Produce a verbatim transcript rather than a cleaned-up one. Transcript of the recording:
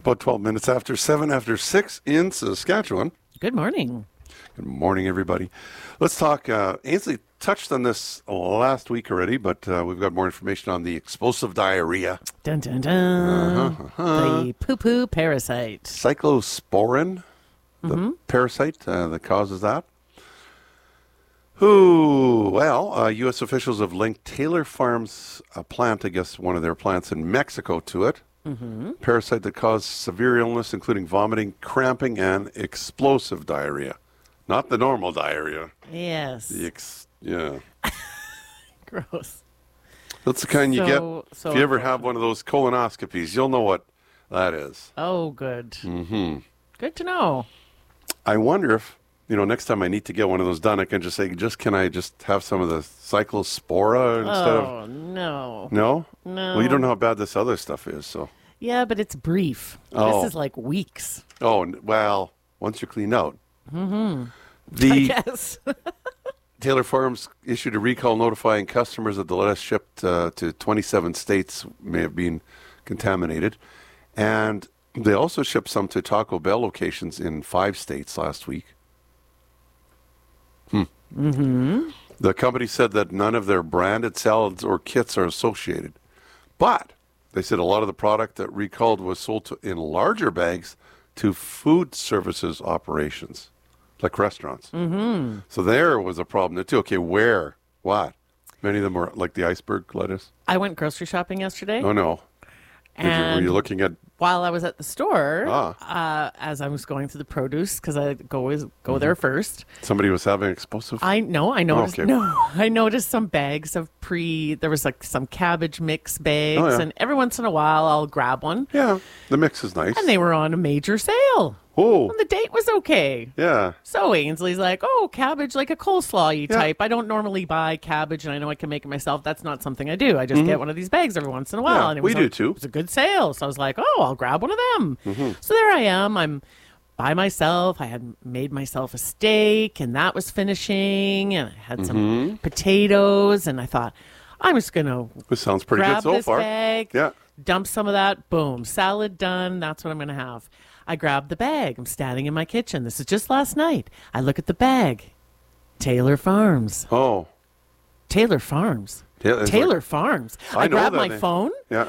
About twelve minutes after seven, after six in Saskatchewan. Good morning. Good morning, everybody. Let's talk. Uh, Ainsley touched on this last week already, but uh, we've got more information on the explosive diarrhea. Dun, dun, dun. Uh-huh, uh-huh. The poo-poo parasite. Cyclosporin, the Mm-hmm. parasite uh, that causes that. Who? Well, uh, U S officials have linked Taylor Farms' uh, plant, I guess one of their plants in Mexico, to it. Mm-hmm. Parasite that caused severe illness, including vomiting, cramping, and explosive diarrhea. Not the normal diarrhea. Yes. The ex- yeah. Gross. That's the kind you So- get so if you ever have one of those colonoscopies. You'll know what that is. Oh, good. Mm-hmm. Good to know. I wonder if, you know, next time I need to get one of those done, I can just say, just can I just have some of the cyclospora instead of... Oh, no. No? No. Well, you don't know how bad this other stuff is, so... Yeah, but it's brief. Oh. This is like weeks, Oh, n- well, once you're cleaned out. I The guess. Taylor Farms issued a recall notifying customers that the lettuce shipped uh, to twenty-seven states may have been contaminated. And they also shipped some to Taco Bell locations in five states last week. Hmm. Mm-hmm. The company said that none of their branded salads or kits are associated. But they said a lot of the product that recalled was sold to, in larger bags to food services operations, like restaurants. Mm-hmm. So there was a problem there too. Okay, where? What? Many of them were like the iceberg lettuce. I went grocery shopping yesterday. Oh no. Did you, were And you looking at? while I was at the store, Ah. uh, as I was going through the produce, because I go always go Mm-hmm. there first, Somebody was having explosive. I know I noticed okay. no, I noticed some bags of pre. There was like some cabbage mix bags, Oh, yeah. and every once in a while I'll grab one, Yeah, the mix is nice. and they were on a major sale. oh, And the date was okay. yeah. So Ainsley's like, oh, cabbage, like a coleslaw you Yeah. type. I don't normally buy cabbage, and I know I can make it myself. That's not something I do. I just get one of these bags every once in a while. Mm-hmm. Yeah, and it we was do a, too. It was a good sale. So I was like, oh, I'll grab one of them. Mm-hmm. So there I am. I'm by myself. I had made myself a steak, and that was finishing. And I had Mm-hmm. some potatoes, and I thought, I'm just going to This sounds pretty grab good so this far. bag, Yeah. dump some of that, boom, salad done. That's what I'm going to have. I grabbed the bag. I'm standing in my kitchen. This is just last night. I look at the bag. Taylor Farms. Oh, Taylor Farms. Ta- it's Taylor like- Farms. I I, know grabbed that my name. phone. Yeah.